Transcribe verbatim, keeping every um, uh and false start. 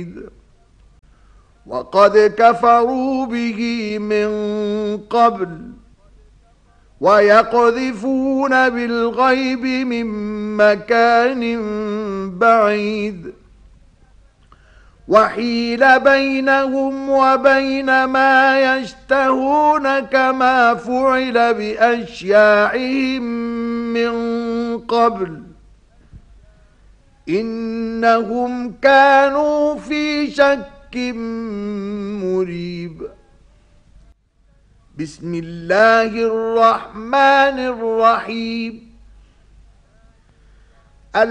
بعيد وقد كفروا به من قبل ويقذفون بالغيب من مكان بعيد وحيل بينهم وبين ما يشتهون كما فعل بأشياعهم من قبل إنهم كانوا في شك مريب. بسم الله الرحمن الرحيم